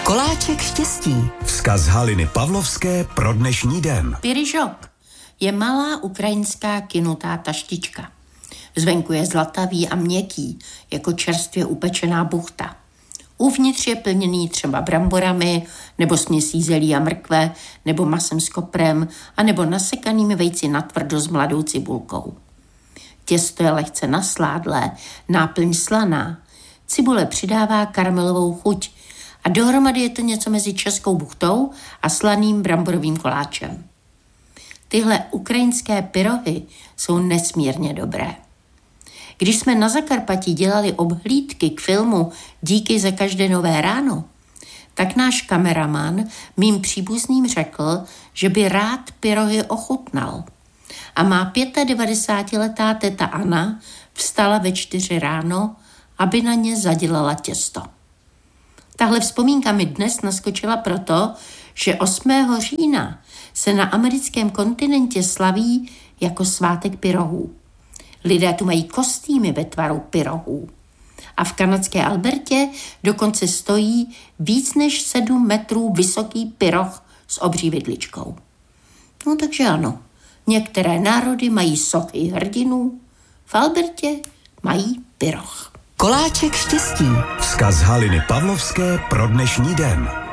Koláček štěstí. Vzkaz Haliny Pavlovské pro dnešní den. Pyryžok je malá ukrajinská kynutá taštička. Zvenku je zlatavý a měkký, jako čerstvě upečená buchta. Uvnitř je plněný třeba bramborami, nebo směsí zelí a mrkve, nebo masem s koprem, anebo nasekanými vejci natvrdo s mladou cibulkou. Těsto je lehce nasládlé, náplň slaná. Cibule přidává karamelovou chuť a dohromady je to něco mezi českou buchtou a slaným bramborovým koláčem. Tyhle ukrajinské pyrohy jsou nesmírně dobré. Když jsme na Zakarpatí dělali obhlídky k filmu Díky za každé nové ráno, tak náš kameraman mým příbuzným řekl, že by rád pyrohy ochutnal. A má 95letá teta Anna vstala ve 4 ráno, aby na ně zadělala těsto. Tahle vzpomínka mi dnes naskočila proto, že 8. října se na americkém kontinentě slaví jako svátek pyrohů. Lidé tu mají kostýmy ve tvaru pyrohů. A v kanadské Albertě dokonce stojí víc než 7 metrů vysoký pyroh s obří vidličkou. No takže ano, některé národy mají sochy hrdinů, v Albertě mají pyroh. Koláček štěstí. Vzkaz Haliny Pavlovské pro dnešní den.